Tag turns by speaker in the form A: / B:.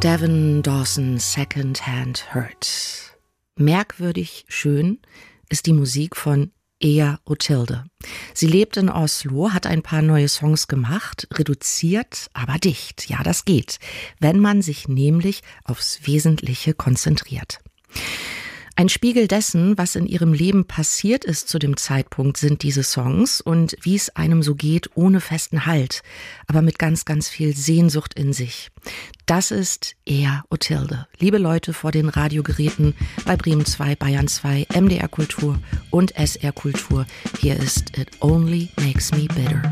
A: Devin Dawson, Second Hand Hurt. Merkwürdig schön ist die Musik von Ea Otilde. Sie lebt in Oslo, hat ein paar neue Songs gemacht, reduziert, aber dicht. Ja, das geht, wenn man sich nämlich aufs Wesentliche konzentriert. Ein Spiegel dessen, was in ihrem Leben passiert ist zu dem Zeitpunkt, sind diese Songs und wie es einem so geht, ohne festen Halt, aber mit ganz, ganz viel Sehnsucht in sich. Das ist Ea Otilde. Liebe Leute vor den Radiogeräten bei Bremen 2, Bayern 2, MDR Kultur und SR Kultur. Hier ist It Only Makes Me Bitter.